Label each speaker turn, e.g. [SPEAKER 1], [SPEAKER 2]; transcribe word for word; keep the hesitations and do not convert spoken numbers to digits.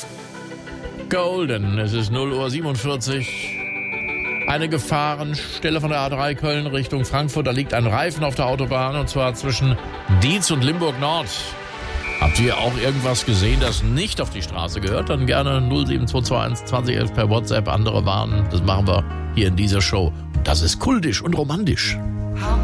[SPEAKER 1] Golden, es ist null Uhr siebenundvierzig. Eine Gefahrenstelle von der A drei Köln Richtung Frankfurt. Da liegt ein Reifen auf der Autobahn, und zwar zwischen Dietz und Limburg Nord. Habt ihr auch irgendwas gesehen, das nicht auf die Straße gehört? Dann gerne null sieben zwei zwei eins zwanzig elf per WhatsApp. Andere warnen. Das machen wir hier in dieser Show. Das ist kultisch und romantisch.